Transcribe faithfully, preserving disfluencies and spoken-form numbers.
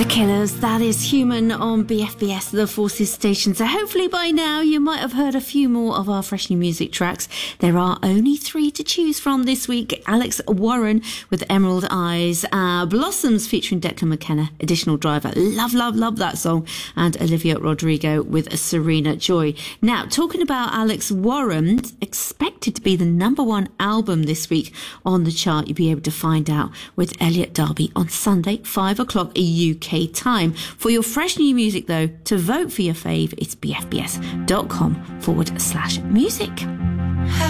Killers, that is Human on B F B S, the Forces station. So hopefully by now you might have heard a few more of our fresh new music tracks. There are only three to choose from this week. Alex Warren with Emerald Eyes, uh, Blossoms featuring Declan McKenna, Additional Driver, love, love, love that song, and Olivia Rodrigo with Serena Joy. Now, talking about Alex Warren, expected to be the number one album this week on the chart. You'll be able to find out with Elliot Darby on Sunday, five o'clock U K time. For your fresh new music, though, to vote for your fave, it's bfbs.com forward slash music.